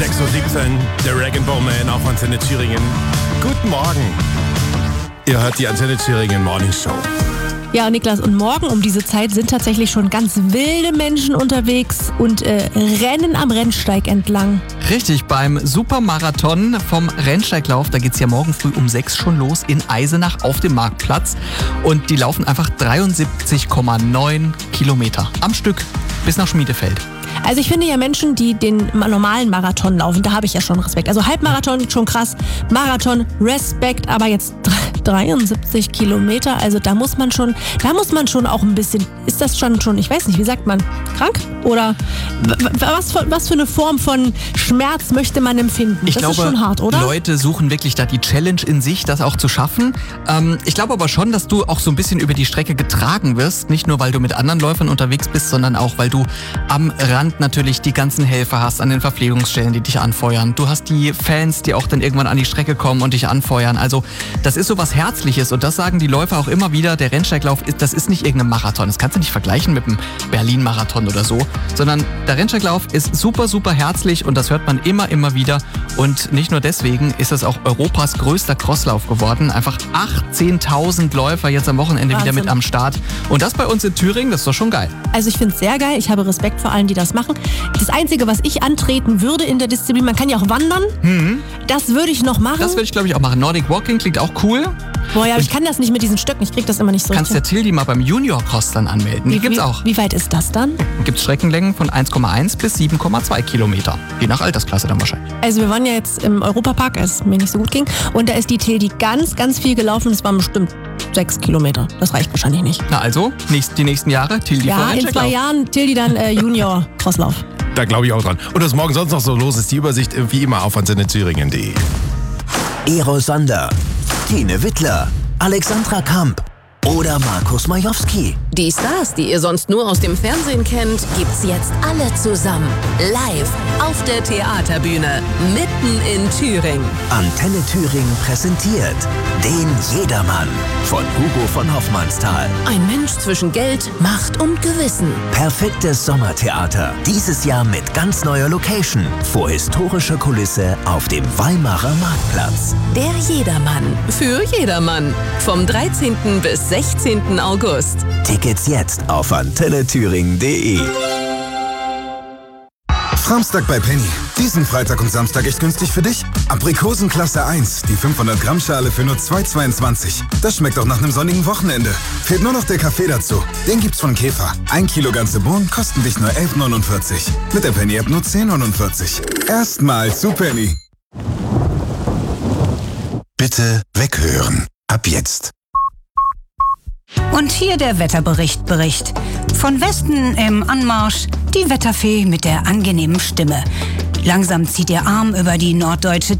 6:17 Uhr, der Rag&Bone-Man auf Antenne Thüringen. Guten Morgen. Ihr hört die Antenne Thüringen Morning Show. Ja, Niklas, und morgen um diese Zeit sind tatsächlich schon ganz wilde Menschen unterwegs und rennen am Rennsteig entlang. Richtig, beim Supermarathon vom Rennsteiglauf, da geht's ja morgen früh um 6 schon los in Eisenach auf dem Marktplatz. Und die laufen einfach 73,9 Kilometer am Stück bis nach Schmiedefeld. Also ich finde ja Menschen, die den normalen Marathon laufen, da habe ich ja schon Respekt. Also Halbmarathon schon krass, Marathon Respekt, aber jetzt 73 Kilometer, also da muss man schon auch ein bisschen, ist das schon, ich weiß nicht, wie sagt man, krank? Oder was für eine Form von Schmerz möchte man empfinden? Ich glaube, ist schon hart, oder? Leute suchen wirklich da die Challenge in sich, das auch zu schaffen. Ich glaube aber schon, dass du auch so ein bisschen über die Strecke getragen wirst, nicht nur, weil du mit anderen Läufern unterwegs bist, sondern auch, weil du am Rand natürlich die ganzen Helfer hast an den Verpflegungsstellen, die dich anfeuern. Du hast die Fans, die auch dann irgendwann an die Strecke kommen und dich anfeuern. Also das ist so was Herzliches und das sagen die Läufer auch immer wieder. Der Rennsteiglauf, das ist nicht irgendein Marathon. Das kannst du nicht vergleichen mit dem Berlin-Marathon oder so, sondern der Rennsteiglauf ist super, super herzlich und das hört man immer wieder. Und nicht nur deswegen ist es auch Europas größter Crosslauf geworden. Einfach 18.000 Läufer jetzt am Wochenende Wahnsinn. wieder mit am Start. Und das bei uns in Thüringen, das ist doch schon geil. Also ich finde es sehr geil. Ich habe Respekt vor allen, die das machen. Das Einzige, was ich antreten würde in der Disziplin, man kann ja auch wandern. Das würde ich noch machen. Das würde ich, glaube ich, auch machen. Nordic Walking klingt auch cool. Boah, ja, aber ich kann das nicht mit diesen Stöcken. Ich krieg das immer nicht so. Kannst der Tildi mal beim Junior Cross dann anmelden. Die gibt's auch. Wie weit ist das dann? Gibt Streckenlängen von 1,1 bis 7,2 Kilometer. Je nach Altersklasse dann wahrscheinlich. Also wir waren ja jetzt im Europapark, als es mir nicht so gut ging. Und da ist die Tildi ganz, ganz viel gelaufen. Das waren bestimmt 6 Kilometer. Das reicht wahrscheinlich nicht. Na also, die nächsten Jahre Tildi vor Ja, in 2 Jahren Tildi dann Junior Crosslauf. Da glaube ich auch dran. Und was morgen sonst noch so los ist, die Übersicht wie immer auf antennethüringen.de. Ero Sander, Tine Wittler, Alexandra Kamp oder Markus Majowski. Die Stars, die ihr sonst nur aus dem Fernsehen kennt, gibt's jetzt alle zusammen. Live auf der Theaterbühne, mitten in Thüringen. Antenne Thüringen präsentiert den Jedermann von Hugo von Hoffmannsthal. Ein Mensch zwischen Geld, Macht und Gewissen. Perfektes Sommertheater. Dieses Jahr mit ganz neuer Location. Vor historischer Kulisse auf dem Weimarer Marktplatz. Der Jedermann. Für jedermann. Vom 13. bis 16. August. Tickets jetzt auf antennethüringen.de. Samstag bei Penny. Diesen Freitag und Samstag echt günstig für dich. Aprikosen Klasse 1, die 500 Gramm Schale für nur 2,22. Das schmeckt auch nach einem sonnigen Wochenende. Fehlt nur noch der Kaffee dazu. Den gibt's von Käfer. 1 Kilo ganze Bohnen kosten dich nur 11,49. Mit der Penny-App nur 10,49. Erstmal zu Penny. Bitte weghören. Ab jetzt. Und hier der Wetterbericht. Von Westen im Anmarsch die Wetterfee mit der angenehmen Stimme. Langsam zieht ihr Arm über die norddeutsche